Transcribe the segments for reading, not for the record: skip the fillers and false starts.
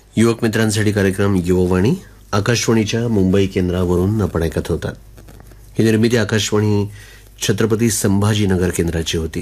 युवक मित्रांसाठी कार्यक्रम युववाणी आकाशवाणीच्या मुंबई केंद्रावरून आपण ऐकत होतात. ही निर्मिती आकाशवाणी छत्रपती संभाजीनगर केंद्राची होती.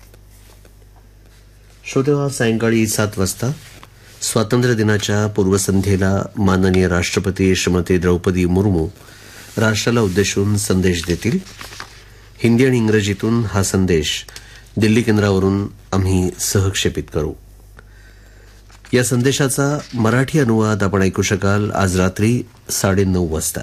श्रोतेहो, सायंकाळी 7 वाजता स्वातंत्र्य दिनाच्या पूर्वसंध्येला माननीय राष्ट्रपती श्रीमती द्रौपदी मुर्मू राष्ट्राला उद्देशून संदेश देतील. हिंदी आणि इंग्रजीतून हा संदेश दिल्ली केंद्रावरून आम्ही सहक्षेपित करू. या संदेशाचा मराठी अनुवाद आपण ऐकू शकाल आज रात्री 9:30 वाजता.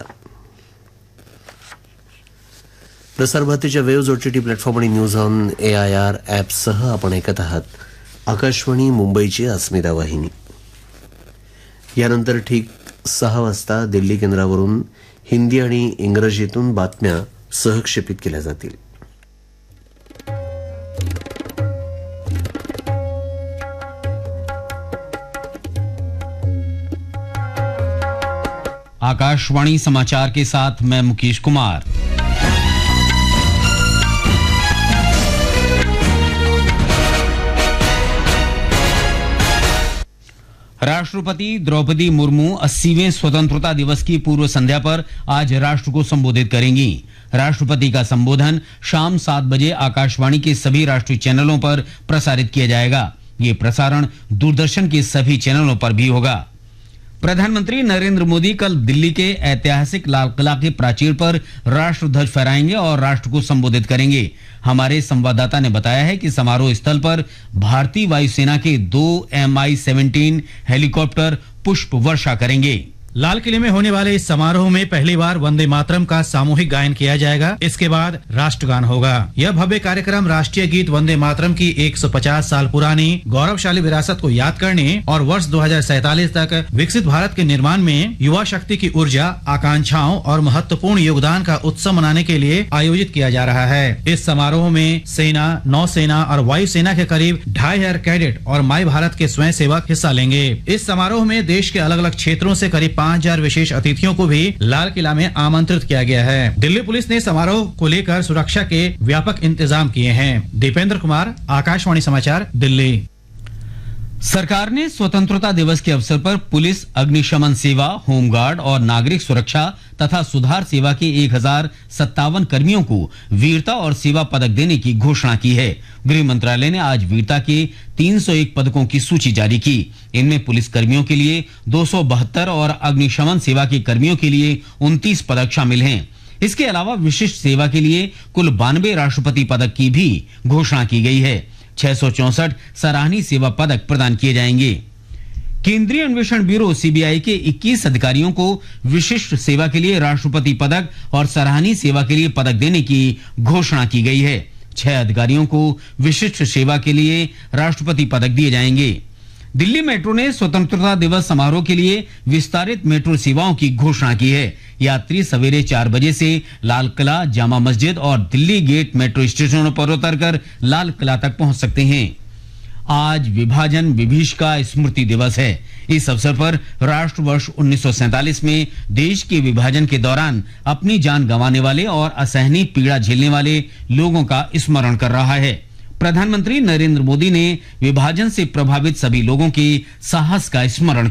प्रसारभारतीच्या वेव्ज OTT प्लॅटफॉर्म आणि न्यूज ऑन AIR ॲपसह आपण ऐकत आहात आकाशवाणी मुंबईची अस्मिता वाहिनी. यानंतर ठीक 6 वाजता दिल्ली केंद्रावरून हिंदी आणि इंग्रजीतून बातम्या सहक्षेपित केल्या जातील. आकाशवाणी समाचार के साथ मैं मुकेश कुमार. राष्ट्रपति द्रौपदी मुर्मू 80वें स्वतंत्रता दिवस की पूर्व संध्या पर आज राष्ट्र को संबोधित करेंगी. राष्ट्रपति का संबोधन शाम 7 बजे आकाशवाणी के सभी राष्ट्रीय चैनलों पर प्रसारित किया जाएगा. ये प्रसारण दूरदर्शन के सभी चैनलों पर भी होगा. प्रधानमंत्री नरेंद्र मोदी कल दिल्ली के ऐतिहासिक लाल किला के प्राचीर पर राष्ट्र ध्वज फहराएंगे और राष्ट्र को संबोधित करेंगे. हमारे संवाददाता ने बताया है कि समारोह स्थल पर भारतीय वायुसेना के 2 Mi-17 हेलीकॉप्टर पुष्प वर्षा करेंगे. लाल किले में होने वाले इस समारोह में पहली बार वंदे मातरम का सामूहिक गायन किया जाएगा. इसके बाद राष्ट्रगान होगा. यह भव्य कार्यक्रम राष्ट्रीय गीत वंदे मातरम की 150 साल पुरानी गौरवशाली विरासत को याद करने और वर्ष 2047 तक विकसित भारत के निर्माण में युवा शक्ति की ऊर्जा, आकांक्षाओं और महत्वपूर्ण योगदान का उत्सव मनाने के लिए आयोजित किया जा रहा है. इस समारोह में सेना, नौसेना और वायुसेना के करीब 2500 कैडेट और माई भारत के स्वयं सेवक हिस्सा लेंगे. इस समारोह में देश के अलग अलग क्षेत्रों से करीब 5000 विशेष अतिथियों को भी लाल किला में आमंत्रित किया गया है. दिल्ली पुलिस ने समारोह को लेकर सुरक्षा के व्यापक इंतजाम किए हैं. दीपेंद्र कुमार, आकाशवाणी समाचार, दिल्ली. सरकार ने स्वतंत्रता दिवस के अवसर पर पुलिस, अग्निशमन सेवा, होमगार्ड और नागरिक सुरक्षा तथा सुधार सेवा के 1057 कर्मियों को वीरता और सेवा पदक देने की घोषणा की है. गृह मंत्रालय ने आज वीरता के 301 पदकों की सूची जारी की. इनमें पुलिस कर्मियों के लिए 272 और अग्निशमन सेवा के कर्मियों के लिए 29 पदक शामिल हैं. इसके अलावा विशिष्ट सेवा के लिए कुल 92 राष्ट्रपति पदक की भी घोषणा की गई है. 664 सराहनीय सेवा पदक प्रदान किए जाएंगे. केंद्रीय अन्वेषण ब्यूरो CBI के 21 अधिकारियों को विशिष्ट सेवा के लिए राष्ट्रपति पदक और सराहनीय सेवा के लिए पदक देने की घोषणा की गई है. 6 अधिकारियों को विशिष्ट सेवा के लिए राष्ट्रपति पदक दिए जाएंगे. दिल्ली मेट्रो ने स्वतंत्रता दिवस समारोह के लिए विस्तारित मेट्रो सेवाओं की घोषणा की है. यात्री सवेरे 4 बजे से लाल किला, जामा मस्जिद और दिल्ली गेट मेट्रो स्टेशनों पर उतरकर लाल किला तक पहुंच सकते हैं. आज विभाजन विभीषिका स्मृति दिवस है. इस अवसर पर राष्ट्र वर्ष 1947 में देश के विभाजन के दौरान अपनी जान गंवाने वाले और असहनीय पीड़ा झेलने वाले लोगों का स्मरण कर रहा है. प्रधानमंत्री नरेंद्र मोदी ने विभाजन से प्रभावित सभी लोगों के साहस का स्मरण